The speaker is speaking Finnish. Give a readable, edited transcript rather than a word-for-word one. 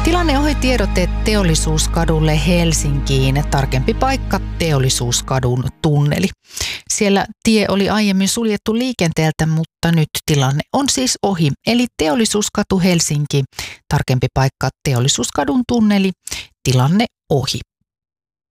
Tilanne ohi tiedote Teollisuuskadulle Helsinkiin. Tarkempi paikka Teollisuuskadun tunneli. Siellä tie oli aiemmin suljettu liikenteeltä, mutta nyt tilanne on siis ohi. Eli Teollisuuskatu Helsinki. Tarkempi paikka Teollisuuskadun tunneli. Tilanne ohi.